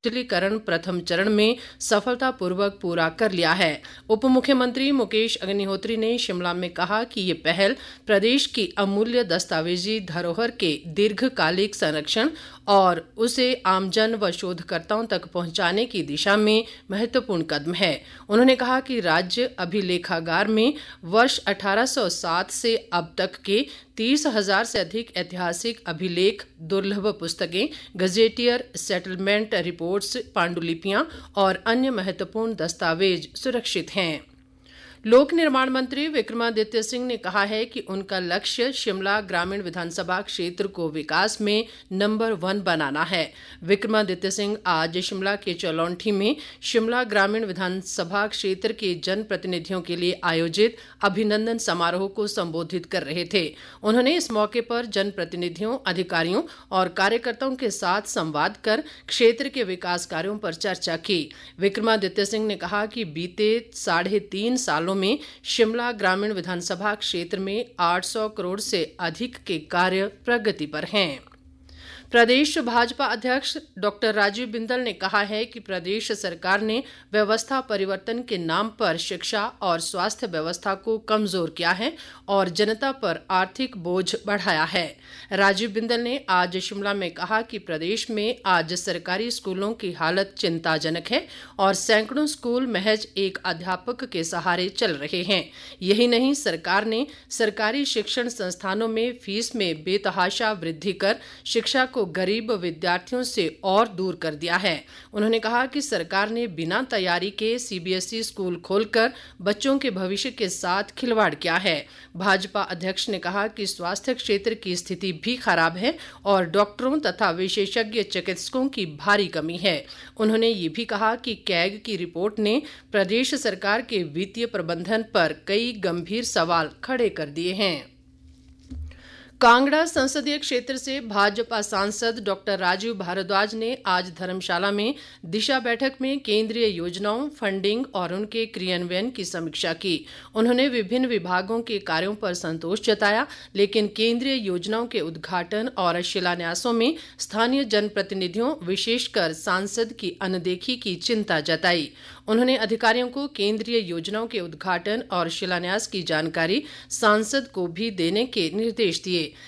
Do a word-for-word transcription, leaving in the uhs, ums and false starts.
डिजिटलीकरण प्रथम चरण में सफलतापूर्वक पूरा कर लिया है। उप मुख्यमंत्री मुकेश अग्निहोत्री ने शिमला में कहा कि ये पहल प्रदेश की अमूल्य दस्तावेजी धरोहर के दीर्घकालिक संरक्षण और उसे आमजन व शोधकर्ताओं तक पहुंचाने की दिशा में महत्वपूर्ण कदम है। उन्होंने कहा कि राज्य अभिलेखागार में वर्ष अठारह सौ सात से अब तक के तीस हजार से अधिक ऐतिहासिक अभिलेख, दुर्लभ पुस्तकें, गजेटियर, सेटलमेंट रिपोर्ट्स, पांडुलिपियां और अन्य महत्वपूर्ण दस्तावेज सुरक्षित हैं। लोक निर्माण मंत्री विक्रमादित्य सिंह ने कहा है कि उनका लक्ष्य शिमला ग्रामीण विधानसभा क्षेत्र को विकास में नंबर वन बनाना है। विक्रमादित्य सिंह आज शिमला के चलौंठी में शिमला ग्रामीण विधानसभा क्षेत्र के जनप्रतिनिधियों के लिए आयोजित अभिनंदन समारोह को संबोधित कर रहे थे। उन्होंने इस मौके पर जनप्रतिनिधियों, अधिकारियों और कार्यकर्ताओं के साथ संवाद कर क्षेत्र के विकास कार्यों पर चर्चा की। विक्रमादित्य सिंह ने कहा कि बीते साढ़े तीन सालों में शिमला ग्रामीण विधानसभा क्षेत्र में आठ सौ करोड़ से अधिक के कार्य प्रगति पर हैं। प्रदेश भाजपा अध्यक्ष डॉक्टर राजीव बिंदल ने कहा है कि प्रदेश सरकार ने व्यवस्था परिवर्तन के नाम पर शिक्षा और स्वास्थ्य व्यवस्था को कमजोर किया है और जनता पर आर्थिक बोझ बढ़ाया है। राजीव बिंदल ने आज शिमला में कहा कि प्रदेश में आज सरकारी स्कूलों की हालत चिंताजनक है और सैकड़ों स्कूल महज एक अध्यापक के सहारे चल रहे हैं। यही नहीं, सरकार ने सरकारी शिक्षण संस्थानों में फीस में बेतहाशा वृद्धि कर शिक्षा को गरीब विद्यार्थियों से और दूर कर दिया है। उन्होंने कहा कि सरकार ने बिना तैयारी के सीबीएसई स्कूल खोलकर बच्चों के भविष्य के साथ खिलवाड़ किया है। भाजपा अध्यक्ष ने कहा कि स्वास्थ्य क्षेत्र की स्थिति भी खराब है और डॉक्टरों तथा विशेषज्ञ चिकित्सकों की भारी कमी है। उन्होंने ये भी कहा कि कैग की रिपोर्ट ने प्रदेश सरकार के वित्तीय प्रबंधन पर कई गंभीर सवाल खड़े कर दिए हैं। कांगड़ा संसदीय क्षेत्र से भाजपा सांसद डॉक्टर राजीव भारद्वाज ने आज धर्मशाला में दिशा बैठक में केंद्रीय योजनाओं, फंडिंग और उनके क्रियान्वयन की समीक्षा की। उन्होंने विभिन्न विभागों के कार्यों पर संतोष जताया, लेकिन केंद्रीय योजनाओं के उद्घाटन और शिलान्यासों में स्थानीय जनप्रतिनिधियों, विशेषकर सांसद की अनदेखी की चिंता जताई। उन्होंने अधिकारियों को केंद्रीय योजनाओं के उद्घाटन और शिलान्यास की जानकारी सांसद को भी देने के निर्देश दिए।